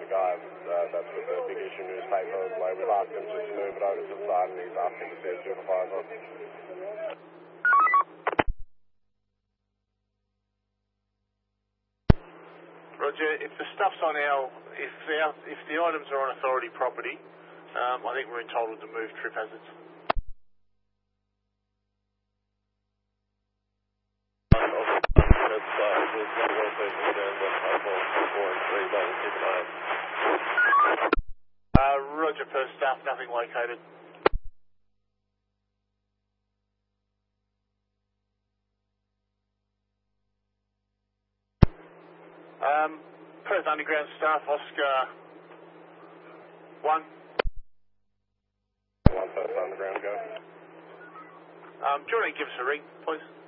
guy that's with the big issue newspaper. Like, we've asked him just to move it over to the side and he's asking to see a supervisor. Roger, if the stuff's on if the items are on authority property, I think we're entitled to move trip hazards. Roger, per staff, nothing located. Perth Underground staff, Oscar 1. 1 Perth Underground, go. Do you want to give us a ring, please?